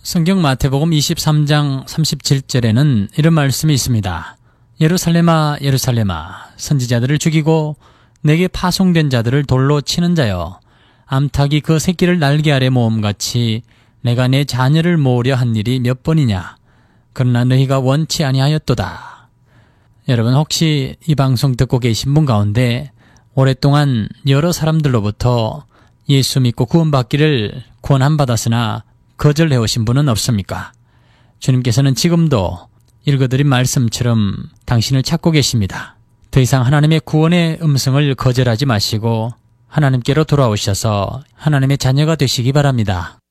성경 마태복음 23장 37절에는 이런 말씀이 있습니다. 예루살렘아 예루살렘아 선지자들을 죽이고 내게 파송된 자들을 돌로 치는 자여, 암탉이 그 새끼를 날개 아래 모음같이 내가 내 자녀를 모으려 한 일이 몇 번이냐. 그러나 너희가 원치 아니하였도다. 여러분, 혹시 이 방송 듣고 계신 분 가운데 오랫동안 여러 사람들로부터 예수 믿고 구원받기를 권한받았으나 거절해오신 분은 없습니까? 주님께서는 지금도 읽어드린 말씀처럼 당신을 찾고 계십니다. 더 이상 하나님의 구원의 음성을 거절하지 마시고 하나님께로 돌아오셔서 하나님의 자녀가 되시기 바랍니다.